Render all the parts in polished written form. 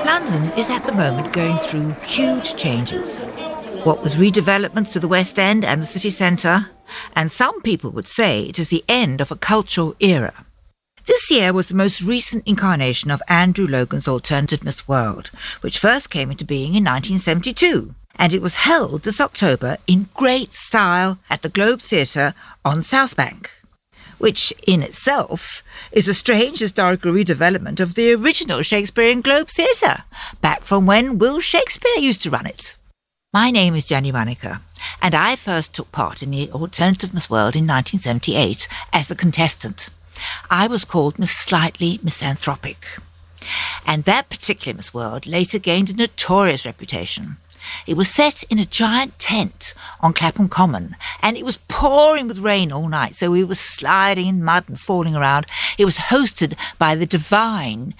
London is at the moment going through huge changes. What was redevelopments to the West End and the city centre, and some people would say it is the end of a cultural era. This year was the most recent incarnation of Andrew Logan's Alternative Miss World, which first came into being in 1972, and it was held this October in great style at the Globe Theatre on South Bank, which in itself is a strange historical redevelopment of the original Shakespearean Globe Theatre, back from when Will Shakespeare used to run it. My name is Jenny Waneker, and I first took part in the Alternative Miss World in 1978 as a contestant. I was called Miss Slightly Misanthropic. And that particular Miss World later gained a notorious reputation. It was set in a giant tent on Clapham Common, and it was pouring with rain all night, so we were sliding in mud and falling around. It was hosted by the Divine.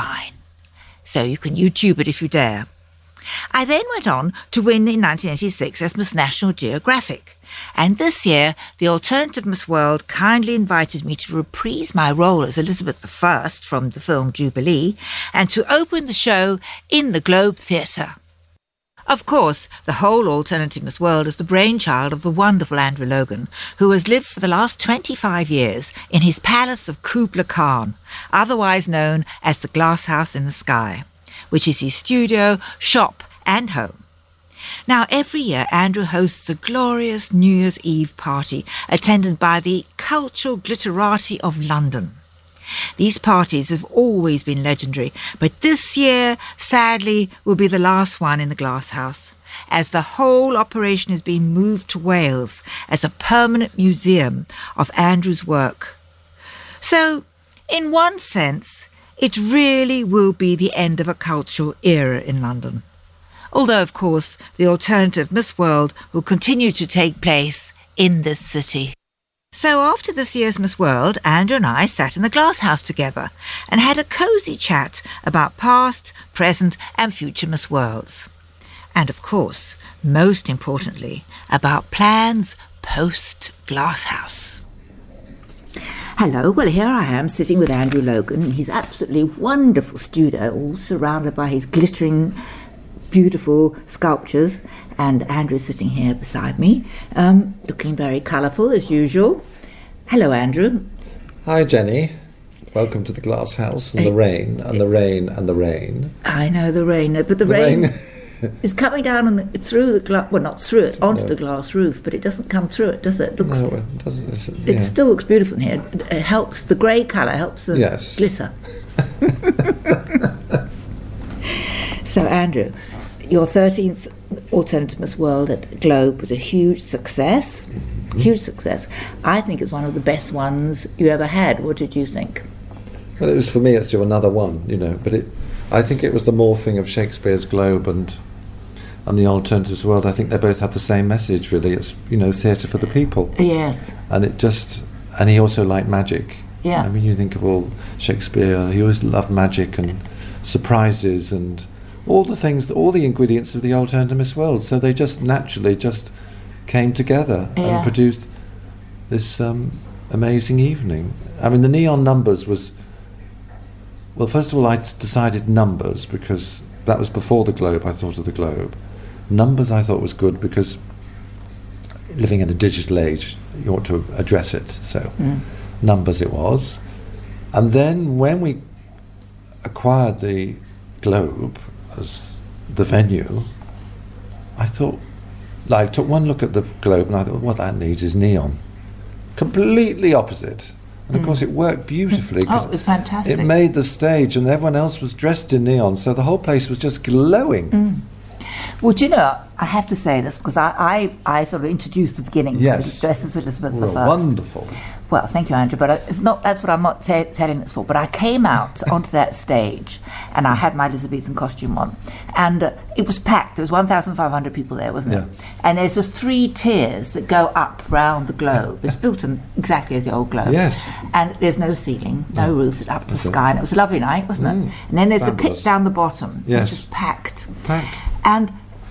So you can YouTube it if you dare. I then went on to win in 1986 as Miss National Geographic, and this year the Alternative Miss World kindly invited me to reprise my role as Elizabeth I from the film Jubilee and to open the show in the Globe Theatre. Of course, the whole Alternative Miss World is the brainchild of the wonderful Andrew Logan, who has lived for the last 25 years in his palace of Kubla Khan, otherwise known as the Glass House in the Sky, which is his studio, shop and home. Now, every year Andrew hosts a glorious New Year's Eve party attended by the cultural glitterati of London. These parties have always been legendary, but this year, sadly, will be the last one in the Glass House, as the whole operation has been moved to Wales as a permanent museum of Andrew's work. So, in one sense, it really will be the end of a cultural era in London. Although, of course, the Alternative Miss World will continue to take place in this city. So after this year's Miss World, Andrew and I sat in the Glass House together and had a cosy chat about past, present and future Miss Worlds. And of course, most importantly, about plans post-Glass House. Hello, well here I am sitting with Andrew Logan in his absolutely wonderful studio, all surrounded by his glittering, beautiful sculptures, and Andrew's sitting here beside me, looking very colourful as usual. Hello, Andrew. Hi, Jenny. Welcome to the Glass House and the rain, and the rain, and the rain. I know the rain, but the rain is coming down through the glass, well, not through it, onto the glass roof, but it doesn't come through it, does it? No, it doesn't. It still looks beautiful in here. It helps, the grey colour helps the glitter. So, Andrew, your 13th Alternative Miss World at Globe was a huge success. Mm-hmm. Huge success. I think it's one of the best ones you ever had. What did you think? Well, it was, for me, it's just another one, but I think it was the morphing of Shakespeare's Globe and the Alternative World. I think they both have the same message, really. It's, theatre for the people. Yes. And and he also liked magic. Yeah. I mean, you think of all Shakespeare, he always loved magic and surprises and all the things, all the ingredients of the Alternative Miss World. So they just naturally came together and produced this amazing evening. I mean, the neon numbers was... Well, first of all, I decided numbers because that was before the Globe. I thought of the Globe. Numbers I thought was good because living in a digital age, you ought to address it. So numbers it was. And then when we acquired the Globe as the venue, I thought, I took one look at the Globe and I thought, what that needs is neon. Completely opposite. And of course it worked beautifully. Oh, it was fantastic. It made the stage and everyone else was dressed in neon, so the whole place was just glowing. Well, do you know, I have to say this because I sort of introduced the beginning. Yes. Dressed as Elizabeth Well, I. wonderful. Well, thank you, Andrew, but it's not. That's what I'm not telling this for. But I came out onto that stage, and I had my Elizabethan costume on, and it was packed. There was 1,500 people there, wasn't it? And there's the 3 tiers that go up round the globe. It's built in exactly as the old globe. Yes. And there's no ceiling, no roof. It's up to the sky, and it was a lovely night, wasn't it? And then there's Fabulous. the pit down the bottom, Yes. which is packed. Packed. And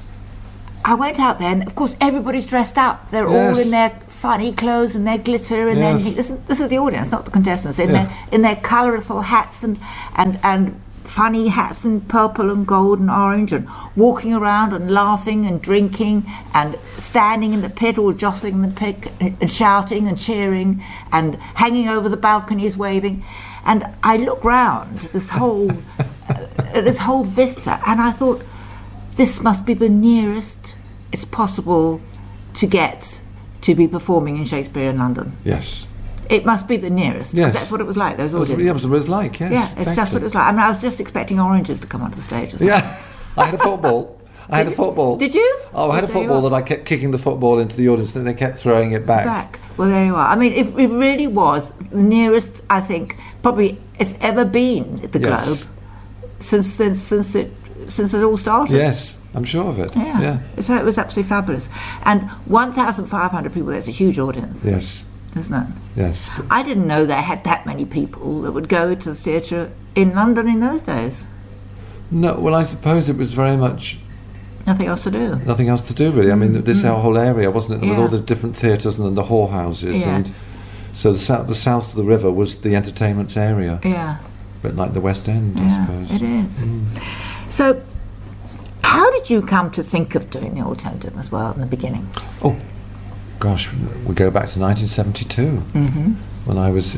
I went out there, and of course everybody's dressed up. They're all in their funny clothes and their glitter and their. This is the audience, not the contestants. In their colourful hats and funny hats in purple and gold and orange, and walking around and laughing and drinking and standing in the pit or jostling in the pit and shouting and cheering and hanging over the balconies waving. And I look round this whole vista, and I thought, this must be the nearest it's possible to get to be performing in Shakespeare in London. Yes. It must be the nearest. Yes. That's what it was like, those audiences. That was what it was like, yes. Yeah, it's exactly. just what it was like. I mean, I was just expecting oranges to come onto the stage or something. Yeah, I had a football. Did you? Oh, I had a football that I kept kicking the football into the audience, and they kept throwing it back. Well, there you are. I mean, it really was the nearest, I think, probably it's ever been at the Yes. Globe since it all started. Yes, I'm sure of it. Yeah. So it was absolutely fabulous. And 1,500 people, that's a huge audience. Yes. Isn't it? Yes. I didn't know they had that many people that would go to the theatre in London in those days. No, well, I suppose it was very much Nothing else to do. nothing else to do, really. I mean, this whole area, wasn't it, with Yeah. all the different theatres and then the whorehouses. Yes. And so the south of the river was the entertainment area, Yeah. a bit like the West End, I Yeah, suppose. it is. So, how did you come to think of doing the alternative as well in the beginning? Oh, gosh, we go back to 1972, when I was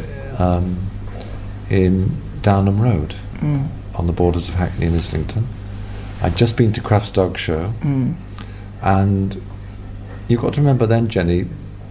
in Downham Road, on the borders of Hackney and Islington. I'd just been to Crufts Dog Show, and you've got to remember then, Jenny,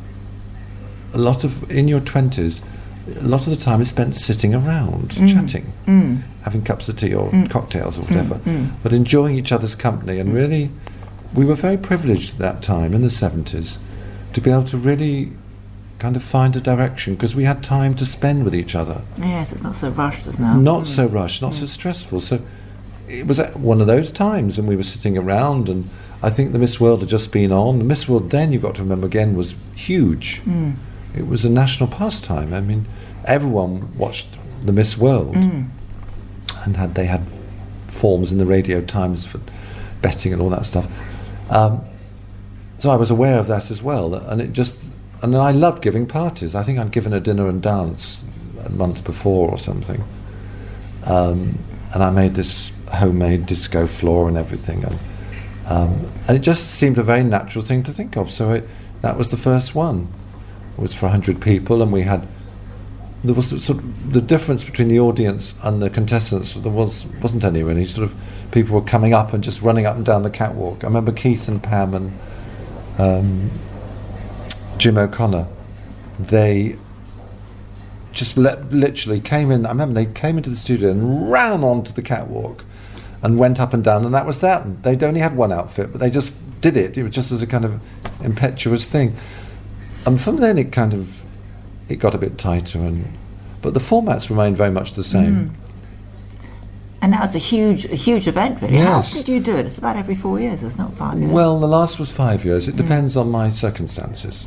in your 20s, a lot of the time is spent sitting around, chatting, having cups of tea or cocktails or whatever, but enjoying each other's company. And really, we were very privileged at that time, in the 70s, to be able to really kind of find a direction, because we had time to spend with each other. Yes, it's not so rushed as now. Not so rushed, not so stressful. So it was at one of those times, and we were sitting around, and I think the Miss World had just been on. The Miss World then, you've got to remember again, was huge. It was a national pastime. I mean, everyone watched the Miss World, and they had forms in the Radio Times for betting and all that stuff. So I was aware of that as well, and I loved giving parties. I think I'd given a dinner and dance a month before or something, and I made this homemade disco floor and everything, and it just seemed a very natural thing to think of. So that was the first one. It was for 100 people, and there was sort of the difference between the audience and the contestants. Wasn't any really. Sort of people were coming up and just running up and down the catwalk. I remember Keith and Pam and Jim O'Connor. They just literally came in. I remember they came into the studio and ran onto the catwalk and went up and down, and that was that. They'd only had one outfit, but they just did it. It was just as a kind of impetuous thing. And from then it got a bit tighter, but the formats remained very much the same. And that was a huge event, really. Yes. How often did you do it? It's about every 4 years, it's not 5 years. Well, the last was 5 years. It depends on my circumstances.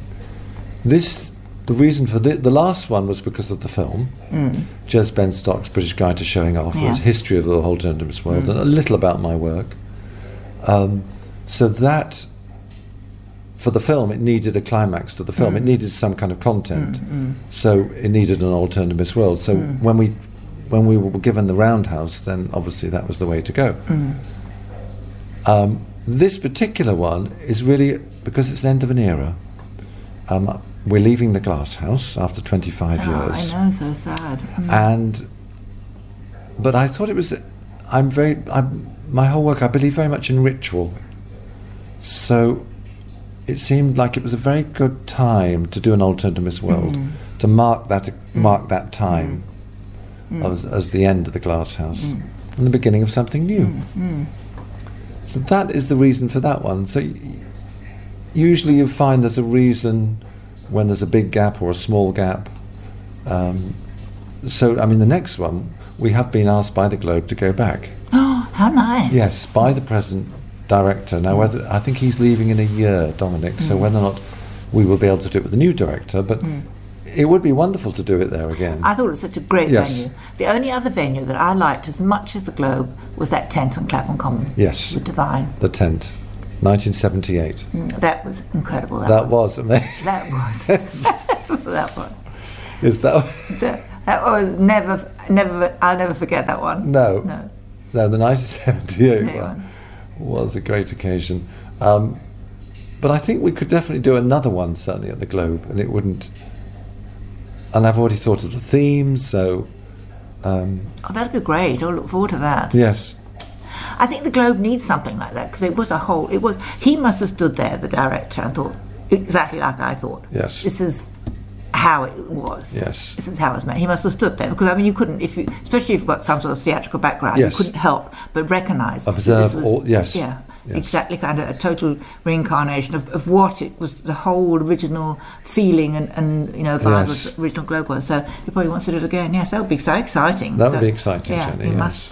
The reason for the last one was because of the film, Jez Benstock's British Guide to Showing Off, Yeah. its history of the alternative Miss World, and a little about my work. So that, for the film, it needed a climax to the film. It needed some kind of content. So it needed an alternative Miss World. So when we were given the Roundhouse, then obviously that was the way to go. This particular one is really, because it's the end of an era, we're leaving the Glass House after 25 years. I know, so sad. But I thought it was, my whole work, I believe very much in ritual. So it seemed like it was a very good time to do an alternative Miss World, to mark that time as the end of the Glass House and the beginning of something new. So that is the reason for that one. So usually you find there's a reason when there's a big gap or a small gap. So, I mean, the next one, we have been asked by the Globe to go back. Oh, how nice. Yes, by the present director. Now, I think he's leaving in a year, Dominic, so whether or not we will be able to do it with the new director, but it would be wonderful to do it there again. I thought it was such a great Yes. venue. The only other venue that I liked as much as the Globe was that tent on Clapham Common. Yes. The Divine. The tent, 1978. That was incredible. That was amazing. That was. That was. Is that... That was never. I'll never forget that one. No, No. the 1978 No. one was a great occasion. But I think we could definitely do another one, certainly at the Globe, and it wouldn't. And I've already thought of the themes, so Oh, that'd be great. I'll look forward to that. yes, I think the Globe needs something like that, because he must have stood there, the director, and thought exactly like I thought. Yes. This is how it was. Yes. This is how it was made. He must have stood there, because I mean, you couldn't, especially if you've got some sort of theatrical background, Yes. you couldn't help but recognise that Observe this was, all- yes. Yeah. Yes. Exactly, kind of a total reincarnation of what it was, the whole original feeling and vibe Yes. of the original Globe was. So he probably wants to do it again. Yes, that would be so exciting. That would be exciting, Yeah, Jenny, he yes.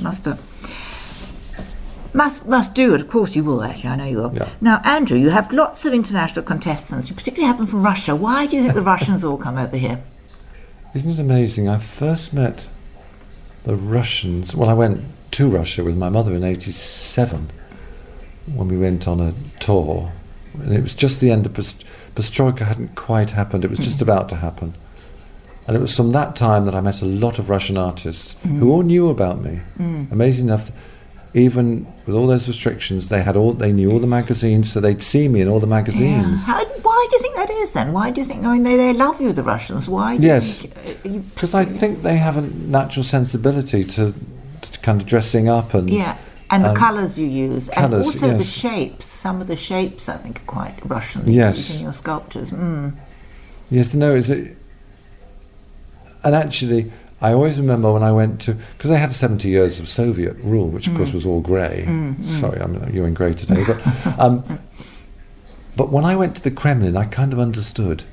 must do it. Of course you will, actually. I know you will. Yeah. Now, Andrew, you have lots of international contestants. You particularly have them from Russia. Why do you think the Russians all come over here? isn't it amazing? I first met the Russians. Well, I went to Russia with my mother in '87 when we went on a tour, and it was just the end of Perestroika hadn't quite happened. It was just about to happen. And it was from that time that I met a lot of Russian artists who all knew about me. Amazing enough, even with all those restrictions, they knew all the magazines, so they'd see me in all the magazines. Yeah. Why do you think that is then? Why do you think? I mean, they love you, the Russians. Why? Do Yes. you think, Because I think they have a natural sensibility to kind of dressing up and yeah. And the colours you use, and colours, also the yes. shapes. Some of the shapes, I think, are quite Russian. Yes. In your sculptures. yes, no, and actually, I always remember when I went to, because they had 70 years of Soviet rule, which of course was all grey. Sorry, you're in grey today, but when I went to the Kremlin, I kind of understood.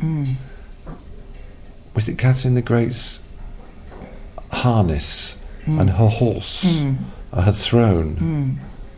Was it Catherine the Great's harness and her horse, her throne,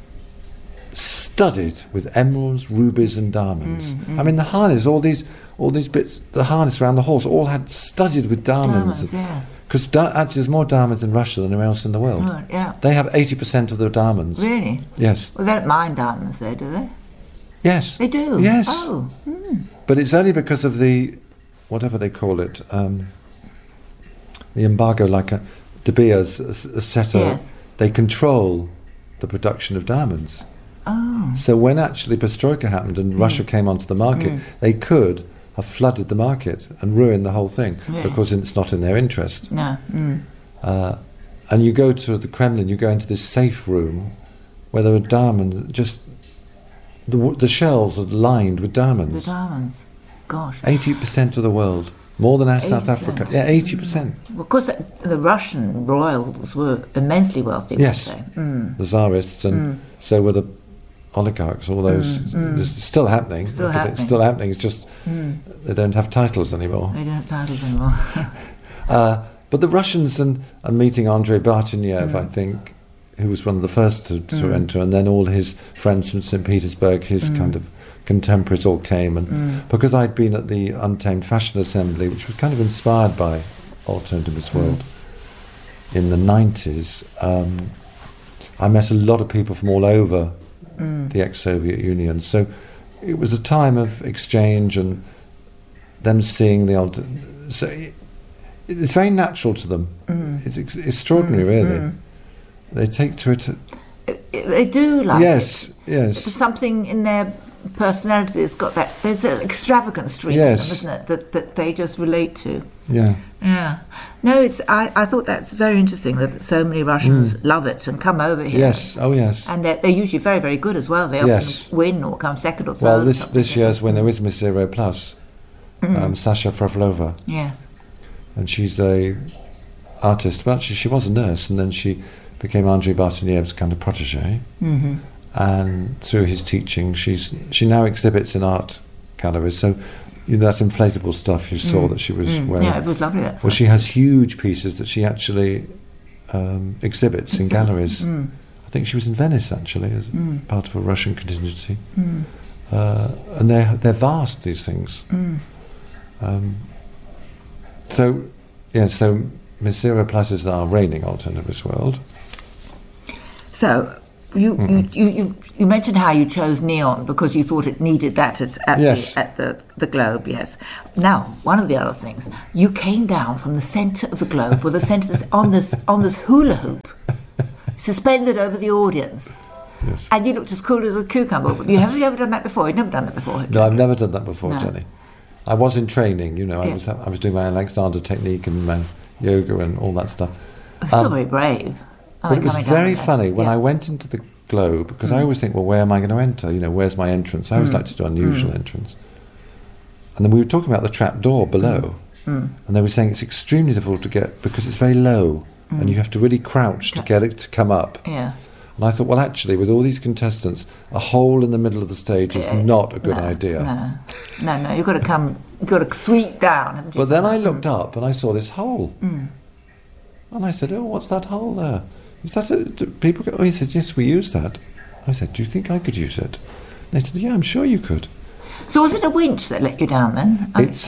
studded with emeralds, rubies, and diamonds? I mean, the harness, all these bits, the harness around the horse, all had studded with diamonds. Diamonds, yes. Because actually, there's more diamonds in Russia than anywhere else in the world. Right, yeah. They have 80% of the diamonds. Really? Yes. Well, they don't mind diamonds there, do they? Yes. They do? Yes. Oh. But it's only because of the, whatever they call it, the embargo, like De Beers, a setter, Yes. they control the production of diamonds. Oh. So when actually Perestroika happened and Russia came onto the market, they could have flooded the market and ruined the whole thing, Yeah. because it's not in their interest. No. And you go to the Kremlin, you go into this safe room where there are diamonds, just the shelves are lined with The diamonds. diamonds. Gosh. 80% of the world, more than South 80%. Africa. Yeah, 80%. Well, of course, the Russian royals were immensely wealthy, Yes, weren't they? the Tsarists, and so were the oligarchs. All those, it's still happening. Still but happening. It's still happening. It's just they don't have titles anymore. They don't have titles anymore. But the Russians and meeting Andrei Bartuniev, I think, who was one of the first to enter, and then all his friends from St. Petersburg, his kind of contemporaries all came. And because I'd been at the Untamed Fashion Assembly, which was kind of inspired by Alternative Miss World in the 90s, I met a lot of people from all over the ex-Soviet Union. So it was a time of exchange and them seeing the old... So it's very natural to them. It's extraordinary, really. They take to it. They do like it. Yes, There's yes. something in their personality that's got that. There's an extravagant streak Yes. in them, isn't it? That they just relate to. Yeah. Yeah. No, I thought that's very interesting that so many Russians love it and come over here. Yes. Oh, yes. And they're usually very, very good as well. They often Yes. win or come second or third. Well, or something. this year's winner is Miss Zero Plus, Sasha Frevlova, Yes. and she's a artist. But actually, she was a nurse, and then she became Andrei Bartuniev's kind of protege. And through his teaching, she now exhibits in art galleries. So, that inflatable stuff you saw that she was wearing. Yeah, it was lovely. That Well, she has huge pieces that she actually exhibits in galleries. I think she was in Venice, actually, as part of a Russian contingency. And they're vast, these things. So Miss Zero Plus is our reigning Alternative Miss World. So, You mentioned how you chose neon because you thought it needed that Yes. at the Globe. Yes. Now, one of the other things, you came down from the centre of the Globe with the centre on this hula hoop, suspended over the audience. Yes. And you looked as cool as a cucumber. Have you ever done that before? You've never done that before? No, I've never done that before, No. Jenny. I was in training, you know. Yeah. I was doing my Alexander technique and my yoga and all that stuff. Still very brave. But it was coming down very like that. funny when Yeah. I went into the Globe, because I always think, well, where am I going to enter? You know, where's my entrance? I always like to do unusual entrance. And then we were talking about the trap door below, and they were saying it's extremely difficult to get because it's very low, and you have to really crouch to get it to come up. Yeah. And I thought, well, actually, with all these contestants, a hole in the middle of the stage is not a good idea. No. You've got to sweep down. Haven't you? But then I looked up and I saw this hole. And I said, oh, what's that hole there? Is that do people go? Oh, he said, yes, we use that. I said, do you think I could use it? And they said, yeah, I'm sure you could. So was it a winch that let you down then? It's,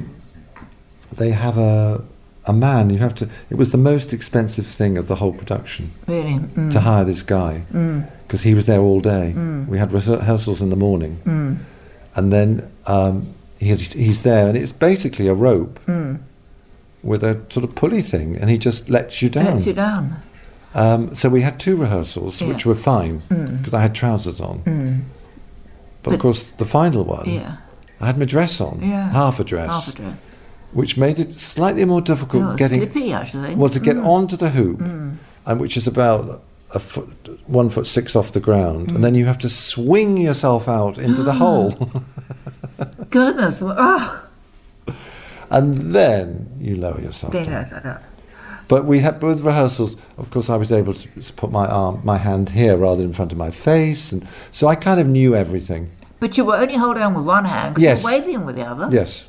they have a man, you have to, it was the most expensive thing of the whole production. Really? To hire this guy. Because he was there all day. We had rehearsals in the morning. And then he's there, and it's basically a rope with a sort of pulley thing, and he just lets you down. Lets you down. So we had 2 rehearsals, which were fine, because I had trousers on. But of course, the final one, I had my dress on, half a dress, which made it slightly more difficult getting... slippy, I should think. Well, to get onto the hoop, and which is about 1'6" off the ground, and then you have to swing yourself out into the hole. Goodness. Oh. And then you lower yourself down. Yes. But we had with rehearsals, of course, I was able to put my hand here rather than in front of my face, and so I kind of knew everything. But you were only holding on with one hand because Yes. you're waving with the other. Yes.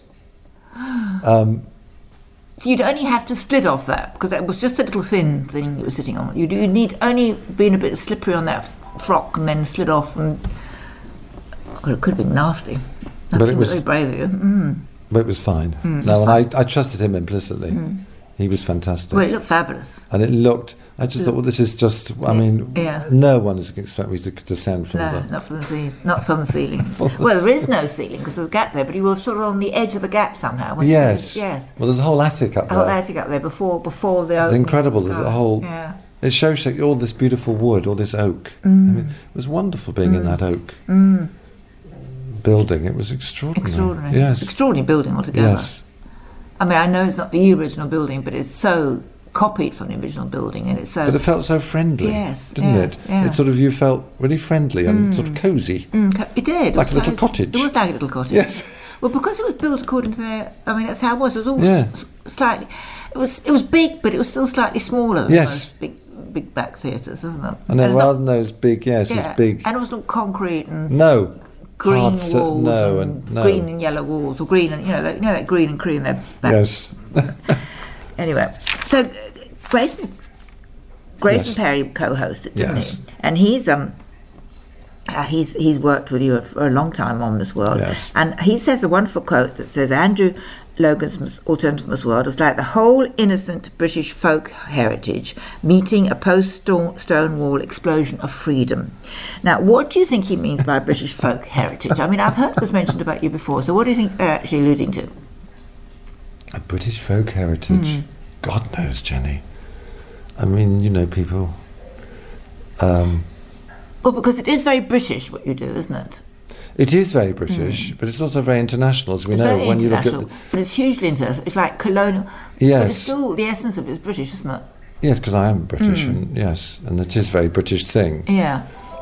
So you'd only have to slid off that because that was just a little thin thing you were sitting on. You'd need only been a bit slippery on that frock and then slid off, and well, it could have been nasty. But it was very brave of you. But it was fine. No, and I trusted him implicitly. He was fantastic. Well, it looked fabulous. And it looked, I just thought, well, this is just, I mean, no one is expect me to descend from No, the... not from the ceiling. Well, there is no ceiling because there's a gap there, but you were sort of on the edge of the gap somehow. weren't you? Yes. Yes. Well, there's a whole attic up A there. whole attic up there before the It's opening. incredible. There's a whole... Yeah. It shows like all this beautiful wood, all this oak. I mean, it was wonderful being in that oak building. It was extraordinary. Extraordinary. Yes. Extraordinary building altogether. Yes. I mean, I know it's not the original building, but it's so copied from the original building, and it's so... But it felt so friendly, didn't it? Yeah. It sort of, you felt really friendly and sort of cosy. It did. Like a little cottage. It was like a little cottage. Yes. Well, because it was built according to their... I mean, that's how it was. It was all Yeah. slightly... It was big, but it was still slightly smaller than Yes. most big back theatres, isn't it? And then it's rather not- than those big, it's big... And it was not concrete and No. green hard walls no, and no. green and yellow walls, or green and, that green and cream there. Yes. Anyway, so Grayson Yes. Perry co-hosted, didn't Yes. he? And he's worked with you for a long time on Miss World. Yes. And he says a wonderful quote that says, Andrew Logan's Alternative Miss World is like the whole innocent British folk heritage meeting a post-Stonewall explosion of freedom. Now, what do you think he means by British folk heritage? I mean, I've heard this mentioned about you before, so what do you think they're actually alluding to? A British folk heritage. God knows, Jenny. I mean, people... Well, because it is very British what you do, isn't it? It is very British, but it's also very international, as we It's know. very When you look international, at... but it's hugely international. It's like colonial. Yes. But it's still, the essence of it is British, isn't it? Yes, because I am British, and it is a very British thing. Yeah.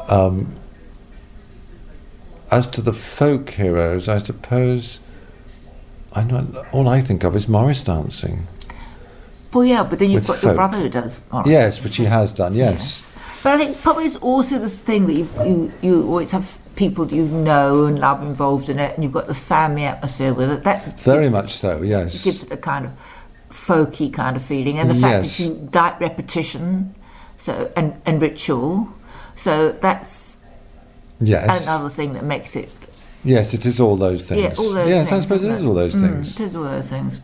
As to the folk heroes, I suppose... all I think of is Morris dancing. Well, yeah, but then you've With got your folk. brother who does Morris. Yes, which he has done, yes. But I think probably it's also this thing that you always have people that you know and love involved in it, and you've got this family atmosphere with it. That Very much so, yes. gives it a kind of folky kind of feeling, and the fact Yes. that you like repetition, so and ritual, so that's Yes. another thing that makes it. Yes, it is all those things. Yeah, all those yes, things. I suppose it isn't is all those things. It is all those things.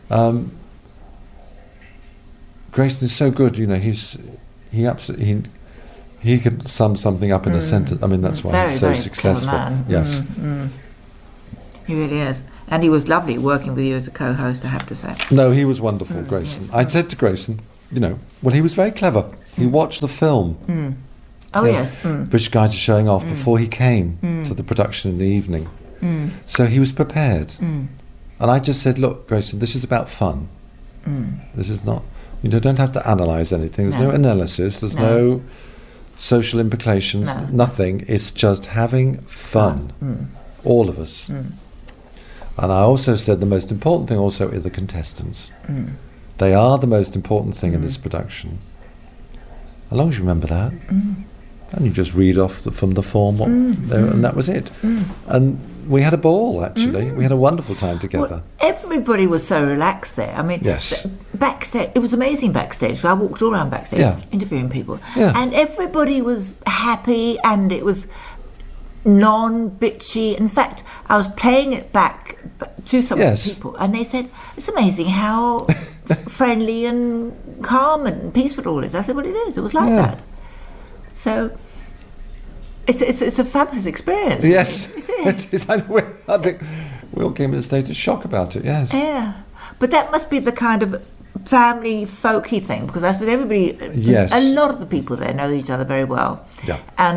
Grayson is so good, he absolutely... he could sum something up in a sentence. I mean, that's why Very, he's so very successful. clever man. Yes. He really is. And he was lovely working with you as a co-host, I have to say. No, he was wonderful, Grayson. I said to Grayson, well, he was very clever. He watched the film. Oh, yes. British Guides are showing off before he came to the production in the evening. So he was prepared. And I just said, look, Grayson, this is about fun. This is not, don't have to analyse anything. There's no analysis. There's no social implications. No. Nothing. It's just having fun. All of us. And I also said the most important thing also is the contestants. They are the most important thing in this production. As long as you remember that. And you just read off from the form and that was it. And we had a ball, actually. We had a wonderful time together. Well, everybody was so relaxed there. I mean, Yes. Backstage, it was amazing backstage. So I walked all around backstage interviewing people. Yeah. And everybody was happy and it was non-bitchy. In fact, I was playing it back to some people and they said, it's amazing how friendly and calm and peaceful it all is. I said, well, it is. It was like that. So it's a fabulous experience. Yes. It is. I think we all came in a state of shock about it, yes. Yeah. But that must be the kind of family folky thing, because I suppose everybody, a lot of the people there know each other very well. Yeah.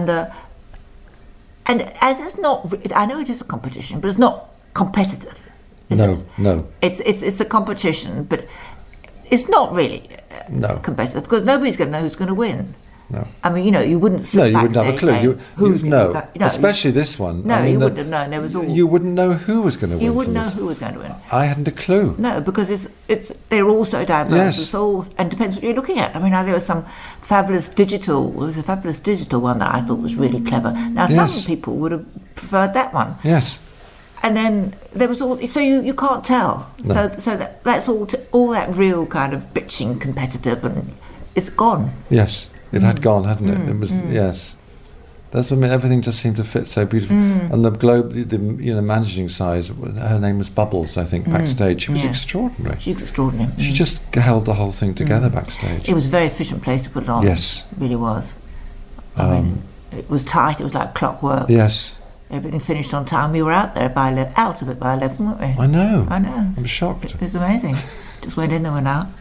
And as it's not, I know it is a competition, but it's not competitive. Is it? No. It's a competition, but it's not really competitive, because nobody's going to know who's going to win. No. I mean, you wouldn't sit you wouldn't have a clue. Especially this one. No, you wouldn't have known. There was all. You wouldn't know who was going to win. You wouldn't know who was going to win. I hadn't a clue. No, because they're all so diverse. Yes. It's all, and depends what you're looking at. I mean, there was some fabulous digital. There was a fabulous digital one that I thought was really clever. Now, some people would have preferred that one. Yes. And then there was all. So you can't tell. No. So that's all. All that real kind of bitching, competitive, and it's gone. Yes. It had gone, hadn't it? It was yes. That's what I mean. Everything just seemed to fit so beautifully. And the managing size. Her name was Bubbles, I think, backstage. She was extraordinary. She was extraordinary. She just held the whole thing together backstage. It was a very efficient place to put it on. Yes, it really was. I mean, it was tight. It was like clockwork. Yes. Everything finished on time. We were out of it by 11, weren't we? I know. I'm shocked. It was amazing. Just went in and went out.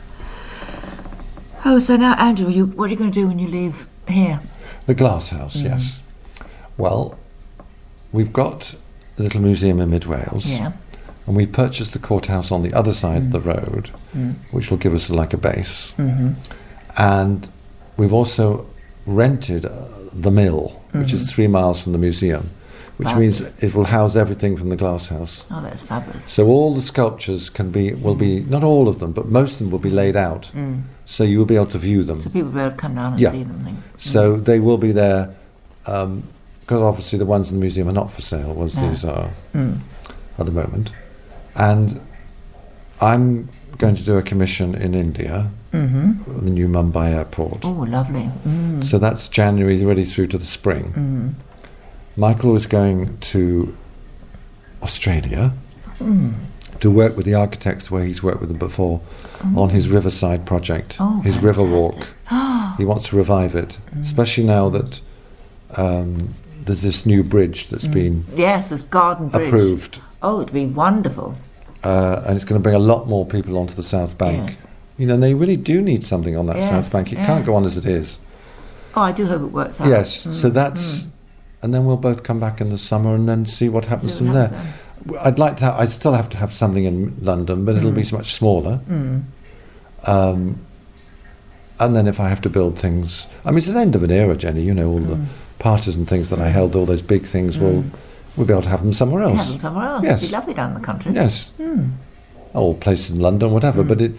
Oh, so now, Andrew, what are you going to do when you leave here? The Glass House, yes. Well, we've got a little museum in Mid Wales, and we've purchased the courthouse on the other side of the road, which will give us like a base. And we've also rented the mill, which is 3 miles from the museum, which means it will house everything from the Glass House. Oh, that's fabulous. So all the sculptures will be, not all of them, but most of them will be laid out. So you will be able to view them. So people will be able to come down and see them. Things. So they will be there, because obviously the ones in the museum are not for sale, these are at the moment. And I'm going to do a commission in India, the new Mumbai airport. Oh, lovely. So that's January, ready through to the spring. Michael is going to Australia to work with the architects where he's worked with them before on his Riverside project, his River Walk. He wants to revive it, especially now that there's this new bridge that's been this garden bridge approved. Oh, it'd be wonderful. And it's going to bring a lot more people onto the South Bank. Yes. And they really do need something on that South Bank. It can't go on as it is. Oh, I do hope it works out. Yes, so that's... And then we'll both come back in the summer and then see what happens from there. I'd like to. I still have to have something in London, but it'll be so much smaller. And then if I have to build things, I mean, it's an end of an era, Jenny. All the parties and things that I held, all those big things. We'll be able to have them somewhere else. Have them somewhere else. Yes. It'd be lovely down in the country. Yes. Or places in London, whatever. But it.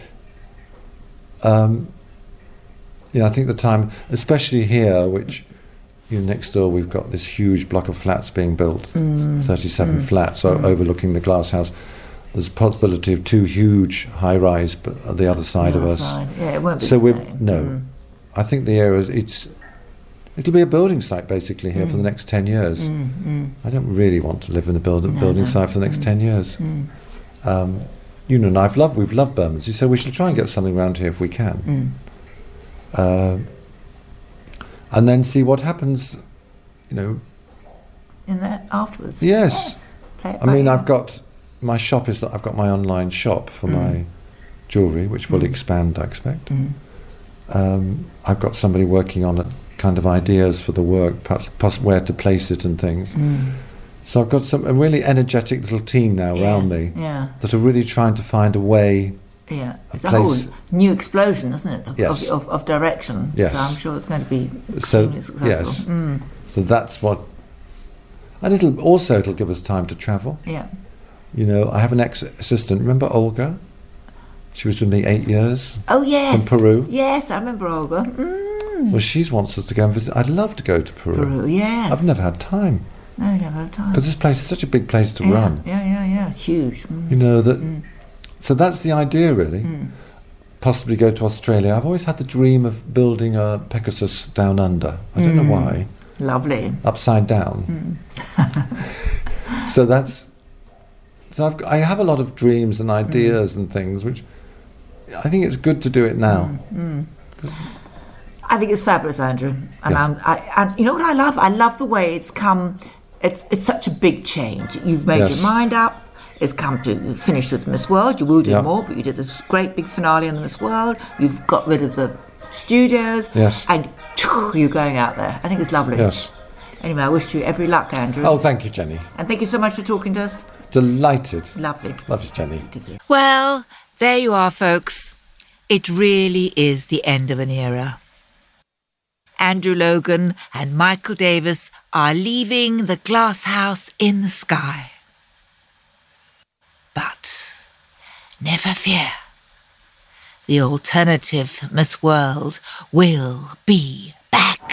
I think the time, especially here, which. Next door we've got this huge block of flats being built, 37 flats overlooking the Glass House. There's a possibility of 2 huge high-rise but at the other side of us. Yeah, it won't be so the same. I think the area, it'll be a building site basically here for the next 10 years. I don't really want to live in a building site for the next 10 years. And we've loved Bermondsey, so we should try and get something around here if we can. and then see what happens, you know. In that afterwards? Yes. Play it I by mean, ear. I've got my online shop for my jewellery, which will expand, I expect. I've got somebody working on kind of ideas for the work, perhaps where to place it and things. So I've got a really energetic little team now around me that are really trying to find a way. Yeah, it's a whole new explosion, isn't it? Yes. Of direction. Yes. So I'm sure it's going to be extremely successful. Yes. So that's what. And it'll give us time to travel. Yeah. You know, I have an ex-assistant. Remember Olga? She was with me 8 years. Oh yes. From Peru. Yes, I remember Olga. Well, she wants us to go and visit. I'd love to go to Peru. Peru, yes. I've never had time. No, you never had time. Because this place is such a big place to run. Yeah. Huge. You know that. So that's the idea, really. Possibly go to Australia. I've always had the dream of building a Pegasus down under. I don't know why. Lovely. Upside down. So that's. So I have a lot of dreams and ideas and things, which I think it's good to do it now. I think it's fabulous, Andrew. And and you know what I love? I love the way it's come. It's such a big change. You've made your mind up. It's come to finish with Miss World. You will do more, but you did this great big finale on the Miss World. You've got rid of the studios. Yes. And you're going out there. I think it's lovely. Yes. Anyway, I wish you every luck, Andrew. Oh, thank you, Jenny. And thank you so much for talking to us. Delighted. Lovely. Lovely, Jenny. Well, there you are, folks. It really is the end of an era. Andrew Logan and Michael Davis are leaving the glass house in the sky. But never fear. The alternative Miss World will be